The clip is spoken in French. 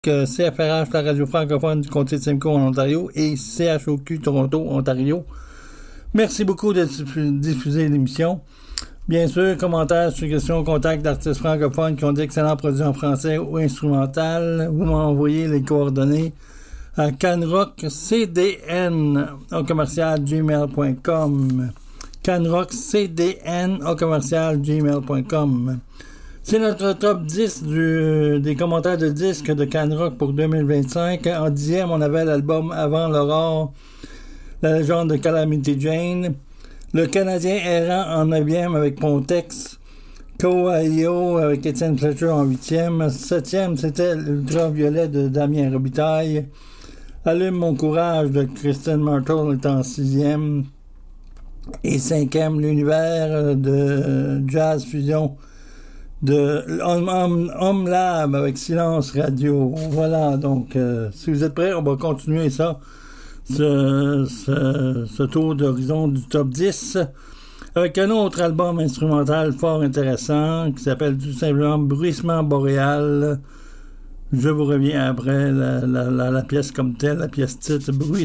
CFRH, la radio francophone du comté de Simcoe en Ontario, et CHOQ Toronto, Ontario. Merci beaucoup de diffuser l'émission. Bien sûr, commentaires, suggestions, contacts d'artistes francophones qui ont d'excellents produits en français ou instrumental. Vous m'envoyez les coordonnées à canrockcdn@gmail.com. canrockcdn@gmail.com. C'est notre top 10 des commentaires de disques de Canrock pour 2025. En 10e, on avait l'album Avant l'aurore, La légende de Calamity Jane. Le Canadien errant en 9e avec Pontex. Coaio avec Étienne Fletcher en 8e. 7e, c'était l'Ultraviolet de Damien Robitaille. Allume mon courage de Kristen Martel est en 6e. Et 5e, l'univers de Jazz Fusion de Homme Lab avec Silence Radio. Voilà, donc si vous êtes prêts, on va continuer ça. Ce tour d'horizon du top 10 avec un autre album instrumental fort intéressant qui s'appelle tout simplement Bruissement boréal. Je vous reviens après la pièce comme telle, la pièce titre Bruissement